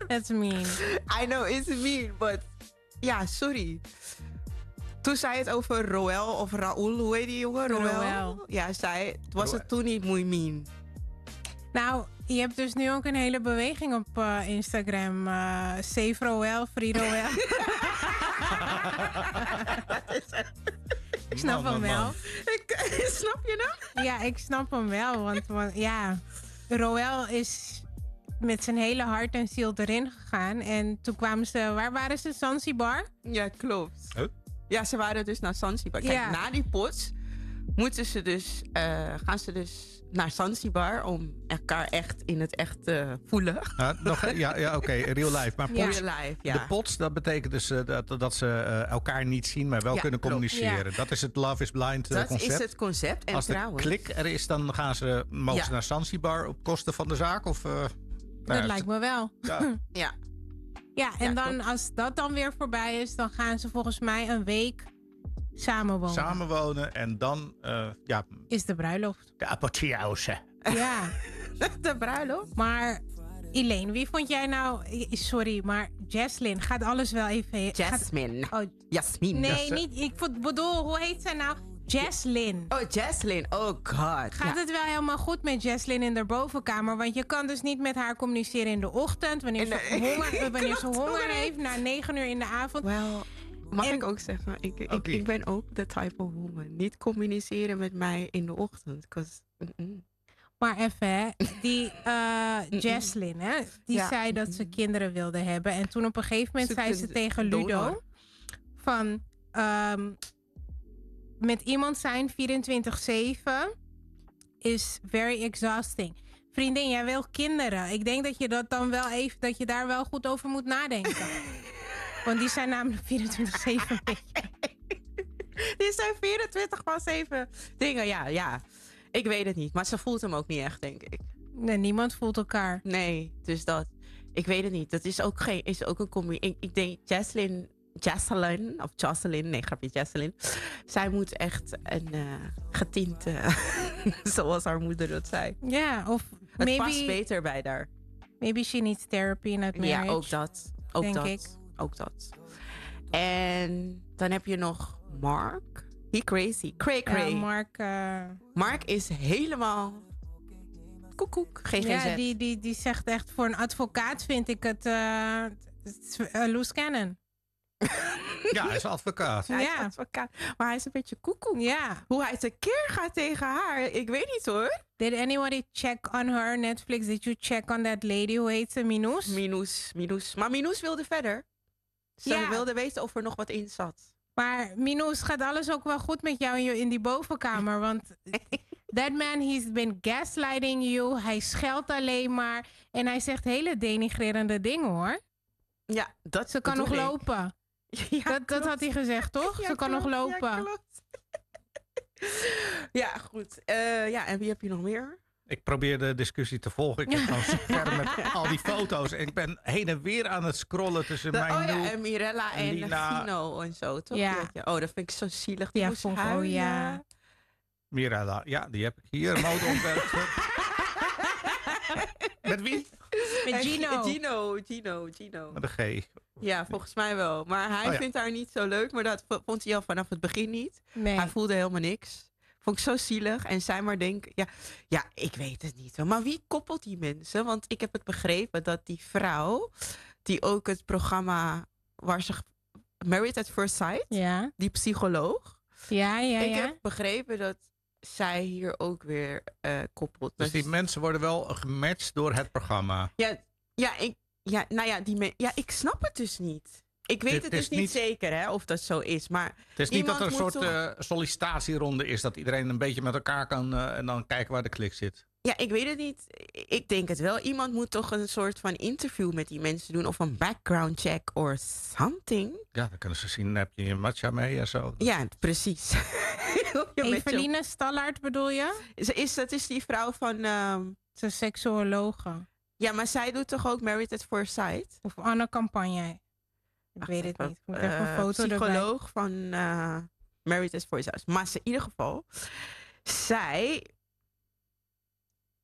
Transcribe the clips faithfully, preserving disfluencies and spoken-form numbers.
That's mean. I know, it's mean, but... Ja, sorry. Toen zei het over Roel of Raoul, hoe heet die jongen? Roel. Roel. Ja, zei, was Roel. het toen niet muy mean. Nou, je hebt dus nu ook een hele beweging op uh, Instagram. Uh, Save Roel, Free Roel. Ik snap Man, hem man, wel. man. Ik, snap je nou? Ja, ik snap hem wel. Want, want ja, Roel is met zijn hele hart en ziel erin gegaan. En toen kwamen ze, waar waren ze? Zanzibar? Ja, klopt. Huh? Ja, ze waren dus naar Zanzibar. Kijk, Ja. na die pot moeten ze dus, uh, gaan ze dus naar Zanzibar om elkaar echt in het echt te voelen. Ja, nog, ja, ja oké, okay, real life. Maar Ja. pots, Real life, ja. de pots, dat betekent dus uh, dat, dat ze uh, elkaar niet zien, maar wel Ja, kunnen klopt. communiceren. Ja. Dat is het Love is Blind uh, Dat concept. is het concept. En Als de trouwens, klik er is, dan gaan ze, mogen Ja. ze naar Zanzibar op kosten van de zaak? Of, uh, nou Dat ja, lijkt me wel. Ja. ja, Ja, en Ja, dan klopt. als dat dan weer voorbij is, dan gaan ze volgens mij een week samenwonen. Samenwonen en dan uh, ja, Is de bruiloft. de apotheose. Ja, de bruiloft. maar Elaine, wie vond jij nou... Sorry, maar Jaslyn, gaat alles wel even... Jasmine. Gaat, oh, Jasmine. nee, niet... Ik vond- bedoel, hoe heet zij nou? Jaslyn. Oh, Jaslyn. Oh god. Gaat Ja. het wel helemaal goed met Jaslyn in de bovenkamer? Want je kan dus niet met haar communiceren in de ochtend. Wanneer In de- ze honger, wanneer ze Klopt, honger honger heeft. Na negen uur in de avond. Wel, mag En- ik ook zeggen, ik, ik, Oké. ik ben ook de type of woman. Niet communiceren met mij in de ochtend. 'Cause, mm-mm. Maar even, hè. Die uh, Jaslyn, hè. Die Ja. zei dat ze kinderen wilde hebben. En toen op een gegeven moment Ze zei ze vindt tegen Ludo... donor. Van... ehm, met iemand zijn vierentwintig zeven is very exhausting. Vriendin, jij wil kinderen. Ik denk dat je dat dan wel even... dat je daar wel goed over moet nadenken. Want die zijn namelijk vierentwintig zeven. Die zijn vierentwintig van zeven dingen. Ja, ja. Ik weet het niet. Maar ze voelt hem ook niet echt, denk ik. Nee, niemand voelt elkaar. Nee, dus dat. Ik weet het niet. Dat is ook, geen, is ook een combi. Ik, ik denk Jaslyn... Jocelyn, of Jocelyn, nee, grapje, Jocelyn. Zij moet echt een uh, getinte, zoals haar moeder dat zei. Ja, of Het past maybe, beter bij haar. maybe she needs therapy in that marriage. Ja, ook dat. Ook denk dat. ik. Ook dat. En dan heb je nog Mark. He crazy. Cray cray. Ja, Mark... uh, Mark is helemaal... Koekoek. G G Z. Ja, die, die, die zegt echt voor een advocaat vind ik het uh, uh, loose cannon. Ja, hij is advocaat. Hij is Ja. advocaat. Maar hij is een beetje koekoek. Ja. Hoe hij tekeer gaat tegen haar, ik weet niet hoor. Did anybody check on her Netflix? Did you check on that lady? Hoe heet ze? Minous? Minous, Minous. Maar Minous wilde verder. Ze Ja. wilde weten of er nog wat in zat. Maar Minous, gaat alles ook wel goed met jou in, je, in die bovenkamer? Want that man, he's been gaslighting you. Hij scheldt alleen maar. En hij zegt hele denigrerende dingen hoor. Ja, dat Ze kan nog bedoel ik. lopen. Ja, dat, dat klopt. had hij gezegd, toch? Ja, Ze kan klopt. nog lopen. Ja, klopt. Ja, goed. Uh, ja, en wie heb je nog meer? Ik probeer de discussie te volgen. Ik heb gewoon scherm met al die foto's. En ik ben heen en weer aan het scrollen tussen De, mijn oh ja, nieuw- en Mirella en Lina. Gino en zo, toch? Ja. Die- Oh, dat vind ik zo zielig. Die Ja, moest vond- oh huilen. ja. Mirella. Ja, die heb ik hier. Modeontwerper. Met wie? Met En Gino. Gino, Gino, Gino. Met een G. Ja, volgens mij wel. Maar hij Oh ja. vindt haar niet zo leuk. Maar dat v- vond hij al vanaf het begin niet. Nee. Hij voelde helemaal niks. Vond ik zo zielig. En zij maar denken... Ja, ja, ik weet het niet. Maar wie koppelt die mensen? Want ik heb het begrepen dat die vrouw... die ook het programma... waar ze... Married at First Sight... Ja, die psycholoog... ja, ja. ik ja. heb begrepen dat zij hier ook weer eh, koppelt. Dus die mensen worden wel gematcht door het programma. Ja, ja, ik, ja, nou ja, die me- ja, ik snap het dus niet. Ik weet Dit het is dus niet, niet- zeker hè, of dat zo is. Maar Het is niet dat Iemand er een moet soort toch- eh, sollicitatieronde is. Dat iedereen een beetje met elkaar kan eh, en dan kijken waar de klik zit. ja, ik weet het niet. Ik denk het wel. Iemand moet toch een soort van interview met die mensen doen. Of een background check or something. Ja, dan kunnen ze zien, heb je je matcha mee en zo. Ja, precies. Je met je- Eveline Stallaert bedoel je? Ze is, dat is die vrouw van... ehm, Ze is seksuologe. ja, maar zij doet toch ook Married at First Sight? Of Anne Campagne. Ik Wacht weet het even. niet. Ik moet even een Eh, foto erbij. psycholoog van uh, Married at First Sight. Maar ze, in ieder geval, zij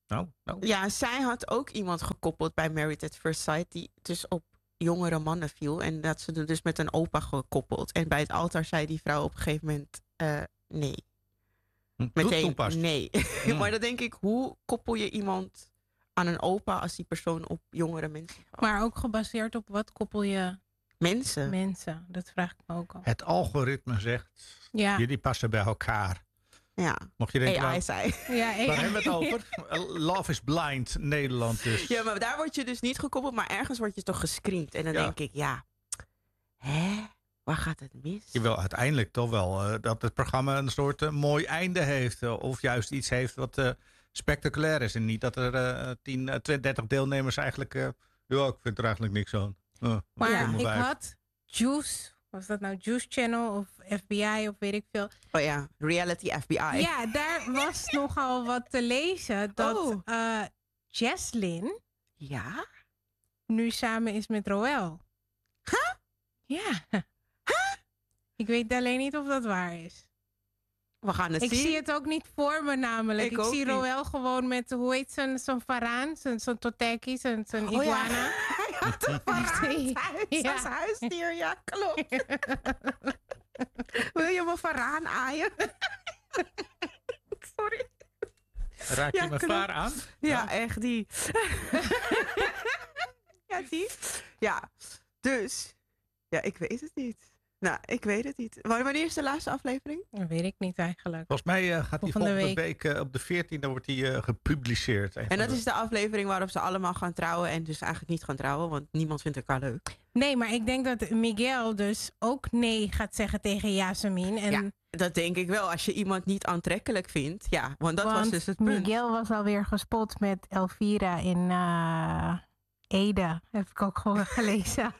Nou, nou. Ja, zij had ook iemand gekoppeld bij Married at First Sight die dus op jongere mannen viel. En dat ze er dus met een opa gekoppeld. En bij het altaar zei die vrouw op een gegeven moment uh, nee. Meteen toepast. nee. Hmm. Maar dan denk ik, hoe koppel je iemand aan een opa als die persoon op jongere mensen valt? Maar ook gebaseerd op wat koppel je Mensen. mensen? Dat vraag ik me ook al. Het algoritme zegt, Ja, jullie passen bij elkaar. Ja. Mocht je denken, A I waar, zei. ja, waar hebben we het over? Love is Blind, Nederland dus. Ja, maar daar word je dus niet gekoppeld, maar ergens word je toch gescreend. En dan Ja. denk ik, ja, hè? Waar gaat het mis? Je wil uiteindelijk toch wel uh, dat het programma een soort uh, mooi einde heeft. Uh, of juist iets heeft wat uh, spectaculair is. En niet dat er uh, tien, uh, twintig, dertig deelnemers eigenlijk... Uh, ja, ik vind er eigenlijk niks aan. Uh, maar Ja. ik had Juice, was dat nou Juice Channel of F B I of weet ik veel. Oh ja, reality F B I. Ja, daar was nogal wat te lezen dat Oh. uh, Jesslyn Ja? nu samen is met Roel. Huh? Ja. Ik weet alleen niet of dat waar is. We gaan het Ik zien. zie het ook niet voor me namelijk. Ik Ik, ook zie niet. Roel gewoon met, hoe heet zijn, zo'n varaan, zijn, zijn toteki, zijn, zijn Oh ja. iguana. Hij had een varaan thuis Ja. als huisdier. Ja, klopt. Wil je me varaan aaien? Sorry. Raak Ja, je me klopt. vaar aan? Ja, echt die. Ja, die. Ja, dus. Ja, ik weet het niet. Nou, ik weet het niet. Wanneer is de laatste aflevering? Dat weet ik niet eigenlijk. Volgens mij uh, gaat die Volgende volgende week, week uh, op de veertiende wordt die uh, gepubliceerd. Een En van dat de- is de aflevering waarop ze allemaal gaan trouwen en dus eigenlijk niet gaan trouwen, want niemand vindt elkaar leuk. Nee, maar ik denk dat Miguel dus ook nee gaat zeggen tegen Yasemin. En Ja, dat denk ik wel. Als je iemand niet aantrekkelijk vindt, ja, want dat want was dus het punt. Miguel was alweer gespot met Elvira in uh, Ede. Heb ik ook gewoon gelezen.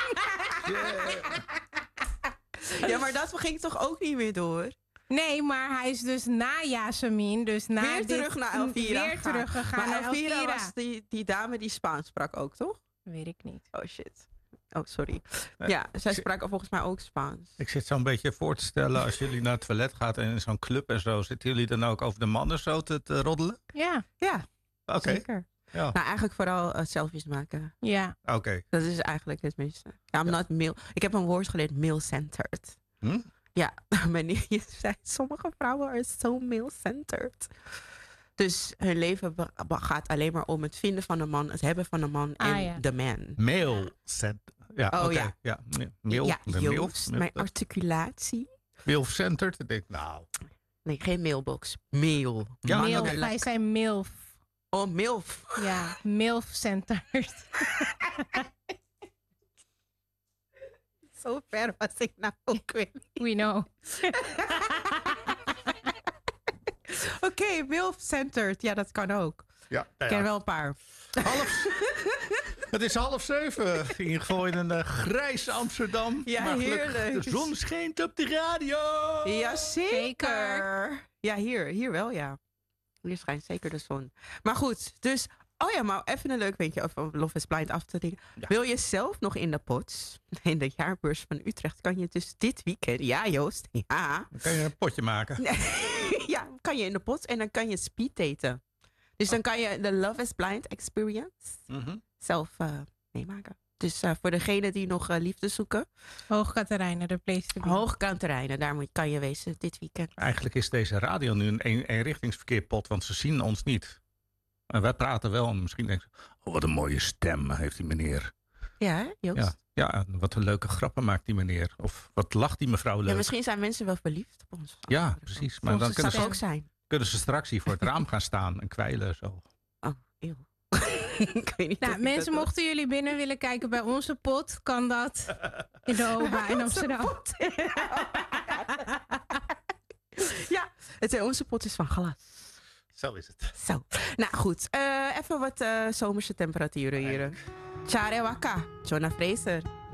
Ja, maar dat ging toch ook niet meer door? Nee, maar hij is dus na Yasemin, dus na Weer dit, terug naar Elvira Weer gegaan. teruggegaan Maar naar Elvira Elvira. was die, die dame die Spaans sprak ook, toch? Weet ik niet. Oh shit. Oh, sorry. Nee, Ja, zij ik- sprak volgens mij ook Spaans. Ik zit zo'n beetje voor te stellen, als jullie naar het toilet gaat en in zo'n club en zo, zitten jullie dan ook over de mannen zo te, te roddelen? Ja, Ja, Oké. zeker. Ja. Nou, eigenlijk vooral uh, selfies maken. ja. Oké. Dat is eigenlijk het meeste. Ja, I'm Ja. not male. Ik heb een woord geleerd, male-centered. Hm? Ja, wanneer je zei, sommige vrouwen are so male-centered. Dus hun leven be- be- gaat alleen maar om het vinden van een man, het hebben van een man Ah, en ja. de man. Mail set. Ja, Oh, oké. ja. ja. nee, Mail. Ja, de Joost, mail, mijn articulatie. Mail-centered. Ik denk, nou, Nee, geen mailbox. Mail. Ja, Milf. oké. Wij zijn milf. Oh, milf. Ja, milf-centered. Zo ver was ik nou ook weer. We know. Oké, okay, milf-centered. Ja, dat kan ook. ja. Ik nou ken ja. wel een paar. Half, het is half zeven. In ieder geval in een uh, grijs Amsterdam. Ja, maar gelukkig, heerlijk. de zon schijnt op de radio. Jazeker. Zeker. Ja, hier, hier wel, ja. Hier schijnt zeker de zon. Maar goed, dus... Oh ja, maar even een leuk weetje over Love is Blind af te dingen. Ja. Wil je zelf nog in de pot? In de jaarbeurs van Utrecht kan je dus dit weekend... Ja, Joost. Ja. Dan kan je een potje maken. Ja, kan je in de pot en dan kan je speed daten. Dus dan kan je de Love is Blind experience Mhm. zelf uh, meemaken. Dus uh, voor degenen die nog uh, liefde zoeken... Hoog Katerijnen, de place to be. Hoogkantterreinen, daar moet, kan je wezen dit weekend. Eigenlijk is deze radio nu een een- eenrichtingsverkeerpot, want ze zien ons niet. En wij praten wel en misschien denken ze, oh, wat een mooie stem heeft die meneer. Ja, hè, Joost? Ja, ja, en wat een leuke grappen maakt die meneer. Of wat lacht die mevrouw leuk. Ja, misschien zijn mensen wel verliefd op ons. Ja, Andere precies. kant. Maar dan Soms kunnen zou ze, het ook zijn. kunnen ze straks hier voor het raam gaan staan en kwijlen. Zo. Oh, eeuw. Ik weet niet of Nou, ik mensen, dat mochten jullie binnen willen kijken bij onze pot, kan dat in de OBA in Amsterdam. pot. Ja, het, eh, onze pot is van glas. Zo is het. Zo. Nou goed, uh, even wat uh, zomerse temperaturen hier. Chare waka, Jonah Fraser.